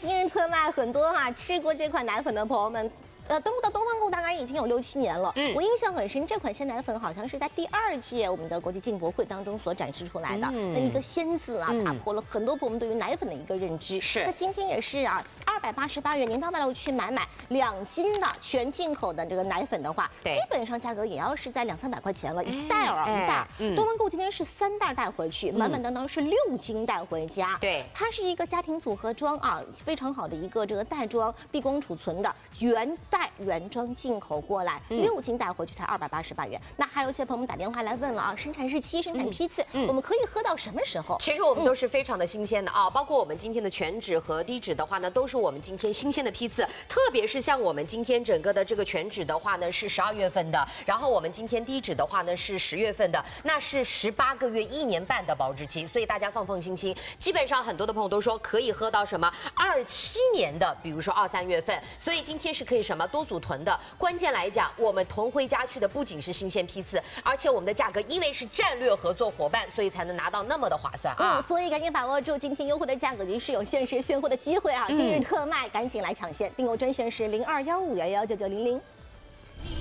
今日特卖，很多吃过这款奶粉的朋友们。登录到东方购大概已经有6、7年了。我印象很深，这款鲜奶粉好像是在第2届我们的国际进博会当中所展示出来的。那一个鲜字打破了很多朋友们对于奶粉的一个认知。 是。 那今天也是288元，您到卖楼去买2斤的全进口的这个奶粉的话，基本上价格也要是在200、300块钱了，一袋一袋。东方购今天是3袋带回去，满满当当是6斤带回家。 对， 它是一个家庭组合装非常好的一个这个袋装，避光储存的原袋原装进口过来，6斤带回去才288元。那还有一些朋友们打电话来问了生产日期、生产批次，我们可以喝到什么时候？ 其实我们都是非常的新鲜的包括我们今天的全脂和低脂的话呢，都是我们今天新鲜的批次。特别是像我们今天整个的这个全脂的话呢是12月份的，然后我们今天低脂的话呢是10月份的，那是18个月、1年半的保质期，所以大家放心。基本上很多的朋友都说可以喝到什么27年的，比如说2、3月份，所以今天是可以什么多组囤的。关键来讲，我们囤回家去的不仅是新鲜批次，而且我们的价格因为是战略合作伙伴，所以才能拿到那么的划算所以赶紧把握住今天优惠的价格，是有限时现货的机会今日特卖，赶紧来抢先，订购专线是0215119900。